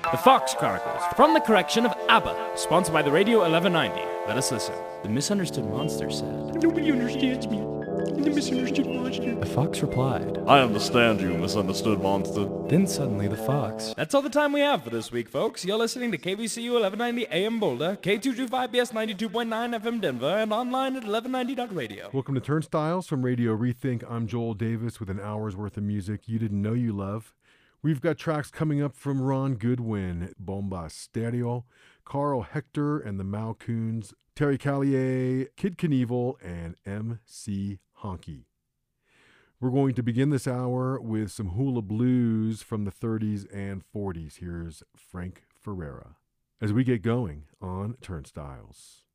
The Fox Chronicles, from the correction of ABBA, sponsored by the Radio 1190. Let us listen. The misunderstood monster said, Nobody understands me. The misunderstood monster. The fox replied, I understand you, misunderstood monster. Then suddenly the fox. That's all the time we have for this week, folks. You're listening to KBCU 1190 AM Boulder, K225BS 92.9 FM Denver, and online at 1190.radio. Welcome to Turnstiles from Radio Rethink. I'm Joel Davis with an hour's worth of music you didn't know you love. We've got tracks coming up from Ron Goodwin, Bomba Stereo, Carl Hector and the Malcoons, Terry Callier, Kid Knievel, and MC Honky. We're going to begin this hour with some hula blues from the 30s and 40s. Here's Frank Ferrera as we get going on Turnstiles.